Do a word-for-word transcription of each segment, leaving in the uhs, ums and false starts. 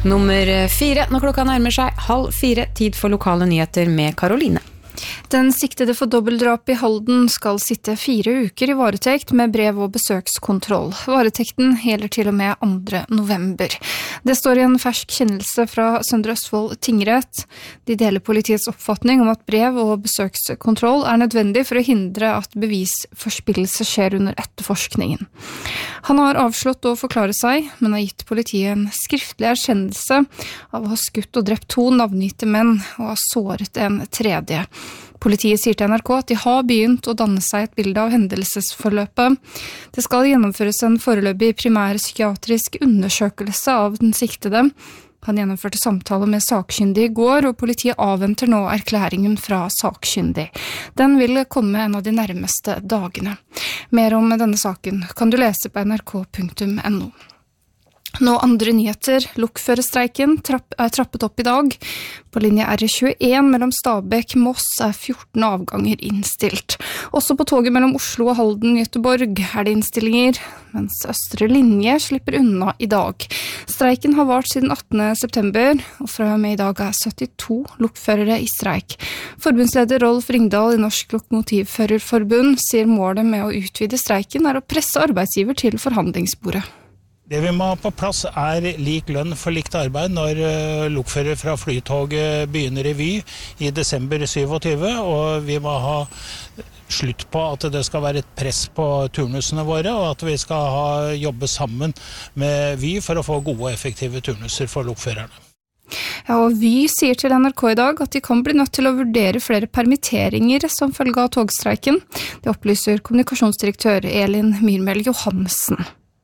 Nummer fire, når klokka nærmer seg halv fire, tid for lokale nyheter med Karoline. Den siktede for dobbeltdrap i Halden skal sitte fire uker i varetekt med brev- og besøkskontroll. Varetekten gjelder til og med andre november. Det står i en fersk kjennelse fra Søndre Østfold tingrett. De deler politiets oppfatning om at brev- og besøkskontroll er nødvendig for å hindre at bevisforspillelse skjer under etterforskningen. Han har avslått å forklare seg, men har gitt politiet en skriftlig erkjennelse av å ha skutt og drept to navngitte menn og har såret en tredje. Politiet sier til N R K at de har begynt å danne seg et bilde av hendelsesforløpet. Det skal gjennomføres en foreløpig primær psykiatrisk undersøkelse av den siktede. Han gjennomførte samtale med sakkyndig i går, og politiet avventer nå erklæringen fra sakkyndig. Den vil komme en av de nærmeste dagene. Mer om denne saken kan du lese på n r k punktum n o. Nå andre nyheter. Lokførerstreiken trapp, er trappet opp i dag. På linje R tjueen mellom Stabekk-Moss er fjorten avganger innstilt. Også på toget mellom Oslo og Halden-Göteborg er det innstillinger, mens Østre linje slipper unna i dag. Streiken har vart siden attende september, og fra og med i dag er syttito lokførere i streik. Forbundsleder Rolf Ringdal i Norsk Lokomotivførerforbund sier målet med å utvide streiken er å presse arbeidsgiver til forhandlingsbordet. Det vi må ha på plass er lik lønn for likt arbeid når uh, lokfører fra Flytoget begynner i Vy i desember syvogtyve, og vi må ha slutt på at det skal være et press på turnusene våre, og at vi skal ha, jobbe sammen med Vy for å få gode og effektive turnuser for lokførerne. Ja, og Vy sier til N R K i dag at de kan bli nødt til å vurdere flere permitteringer som følge av togstreiken. Det opplyser kommunikasjonsdirektør Elin Myrmel Johansen.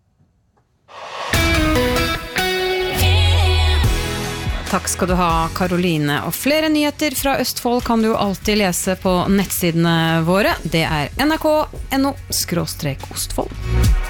Takk skal du ha, Karoline. Og flere nyheter fra Østfold kan du alltid lese på nettsidene våre. Det er n r k punktum n o skråstrek Ostfold.